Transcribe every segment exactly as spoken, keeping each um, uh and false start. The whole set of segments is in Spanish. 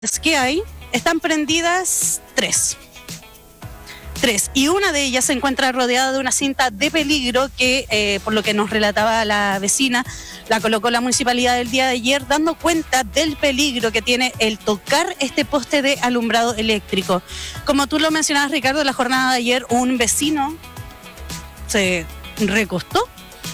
que hay, están prendidas tres. Tres. Y una de ellas se encuentra rodeada de una cinta de peligro que, eh, por lo que nos relataba la vecina, la colocó la municipalidad el día de ayer, dando cuenta del peligro que tiene el tocar este poste de alumbrado eléctrico. Como tú lo mencionabas, Ricardo, en la jornada de ayer, un vecino se recostó,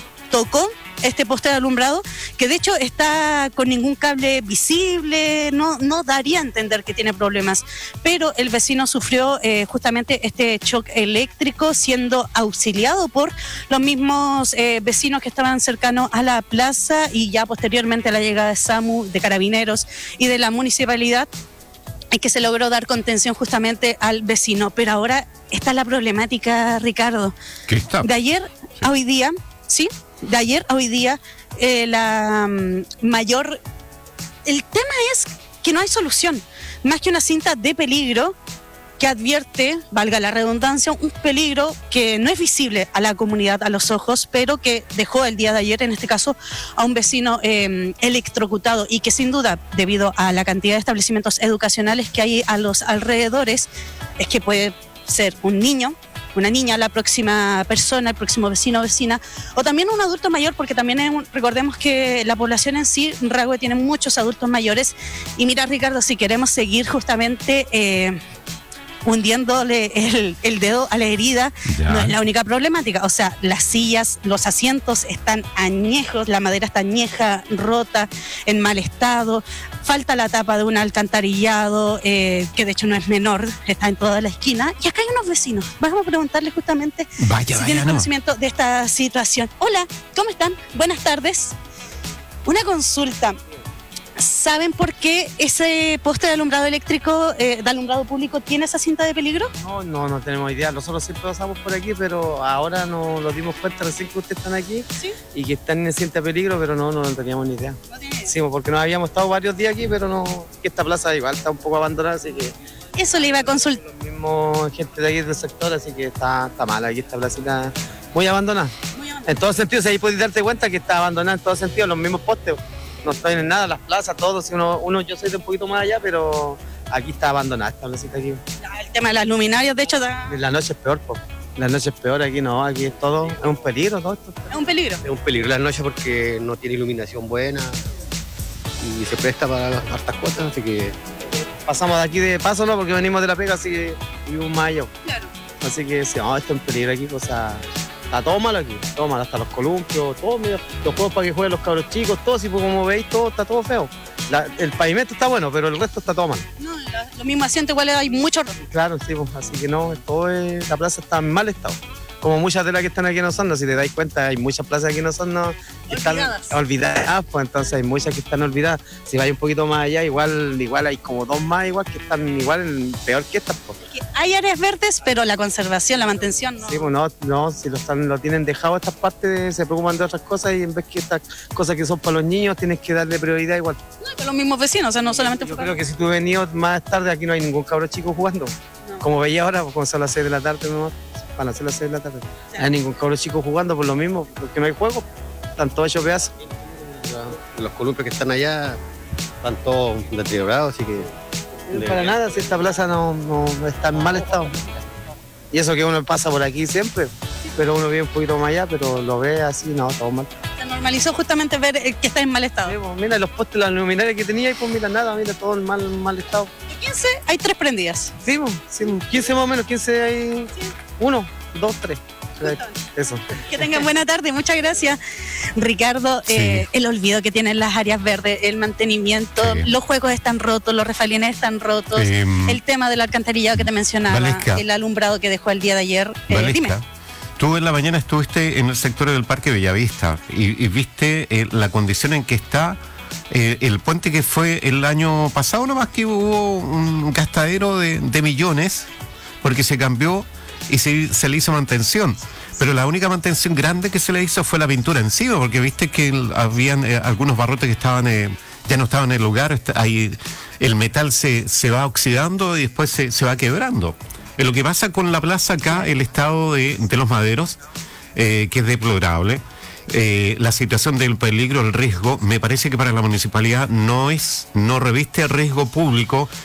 tocó este poste de alumbrado, que de hecho está con ningún cable visible, no, no daría a entender que tiene problemas, pero el vecino sufrió eh, justamente este shock eléctrico, siendo auxiliado por los mismos eh, vecinos que estaban cercanos a la plaza, y ya posteriormente a la llegada de SAMU, de Carabineros y de la municipalidad, es que se logró dar contención justamente al vecino. Pero ahora está la problemática, Ricardo. ¿Qué está? De ayer sí. a hoy día, ¿sí? De ayer a hoy día, eh, la um, mayor... El tema es que no hay solución, más que una cinta de peligro que advierte, valga la redundancia, un peligro que no es visible a la comunidad, a los ojos, pero que dejó el día de ayer, en este caso, a un vecino eh, electrocutado, y que sin duda, debido a la cantidad de establecimientos educacionales que hay a los alrededores, es que puede ser un niño, una niña, la próxima persona, el próximo vecino o vecina, o también un adulto mayor, porque también es un, recordemos que la población en sí, Rahue, tiene muchos adultos mayores. Y mira, Ricardo, si queremos seguir justamente eh, hundiéndole el, el dedo a la herida, ya. No es la única problemática. O sea, las sillas, los asientos están añejos, la madera está añeja, rota, en mal estado. Falta la tapa de un alcantarillado, eh, que de hecho no es menor, está en toda la esquina. Y acá hay unos vecinos. Vamos a preguntarles justamente vaya, si vaya, tienen no. conocimiento de esta situación. Hola, ¿cómo están? Buenas tardes. Una consulta. ¿Saben por qué ese poste de alumbrado eléctrico, eh, de alumbrado público, tiene esa cinta de peligro? No, no, no tenemos idea. Nosotros siempre pasamos por aquí, pero ahora nos lo dimos cuenta recién que ustedes están aquí. ¿Sí? Y que están en cinta de peligro, pero no, no, no teníamos ni idea. ¿No tiene? Sí, porque nos habíamos estado varios días aquí, pero no, que esta plaza igual está un poco abandonada, así que... Eso le iba a consultar. Los mismos gente de aquí del sector, así que está, está mal aquí esta placita, muy abandonada. Muy abandonada. En todos sentidos, ahí puedes darte cuenta que está abandonada en todos sentidos, los mismos postes. No estoy en nada, las plazas, todo. Si uno, uno, yo soy de un poquito más allá, pero aquí está abandonada esta placita aquí. El tema de las luminarias, de hecho... Da... La noche es peor, po. La noche es peor, aquí no, aquí es todo, es un peligro todo esto. Es un peligro. Es un peligro la noche porque no tiene iluminación buena y se presta para hartas cosas, así que... Pasamos de aquí de paso, ¿no? Porque venimos de la pega, así que vivimos más allá. Claro. Así que sí, no, esto es un peligro aquí, o sea... Está todo malo aquí, todo malo, hasta los columpios, todo, mira, los juegos para que jueguen los cabros chicos, todo, así como veis, todo está todo feo. La, el pavimento está bueno, pero el resto está todo mal. No, la, lo mismo asiento, igual hay mucho... Claro, sí, pues, así que no, todo es, la plaza está en mal estado. Como muchas de las que están aquí en Osorno, si te dais cuenta, hay muchas plazas aquí en Osorno que olvidadas. están olvidadas, pues entonces hay muchas que están olvidadas. Si vais un poquito más allá, igual igual hay como dos más igual que están igual peor que estas. Pues. Hay áreas verdes, pero la conservación, la mantención, ¿no? Sí, pues no, no si lo, están, lo tienen dejado estas partes, se preocupan de otras cosas, y en vez que estas cosas que son para los niños, tienes que darle prioridad igual. No, con los mismos vecinos, o sea, no solamente... Yo creo que si tú venías más tarde, aquí no hay ningún cabro chico jugando. No. Como veía ahora, pues, como son las seis de la tarde, ¿no? Van a ser las seis de la tarde. Sí. No hay ningún cabro chico jugando por lo mismo, porque no hay juego. Están todos hechos pedazos. Los columpios que están allá están todos deteriorados, así que... No, para nada, si esta plaza no, no está en mal estado. Y eso que uno pasa por aquí siempre, pero uno vive un poquito más allá, pero lo ve así, no, todo mal. Se normalizó justamente ver que está en mal estado. Sí, pues, mira los postes, las luminarias que tenía, y pues mira nada, mira todo en mal, mal estado. De quince hay tres prendidas. Sí, pues, sí, quince más o menos, quince hay... Sí. Uno, dos, tres. Eso. Que tengan buena tarde, muchas gracias, Ricardo. Sí. Eh, el olvido que tienen las áreas verdes, el mantenimiento, sí. Los juegos están rotos, los refalines están rotos, eh, el tema del alcantarillado que te mencionaba, Valesca. El alumbrado que dejó el día de ayer. Eh, dime. Tú en la mañana estuviste en el sector del Parque Bellavista y, y viste eh, la condición en que está eh, el puente, que fue el año pasado nomás, que hubo un gastadero de, de millones porque se cambió y se, se le hizo mantención, pero la única mantención grande que se le hizo fue la pintura encima, porque viste que el, habían eh, algunos barrotes que estaban eh, ya no estaban en el lugar, está, ahí el metal se, se va oxidando y después se, se va quebrando. Eh, lo que pasa con la plaza acá, el estado de, de los maderos, eh, que es deplorable, eh, la situación del peligro, el riesgo, me parece que para la municipalidad no es, no reviste riesgo público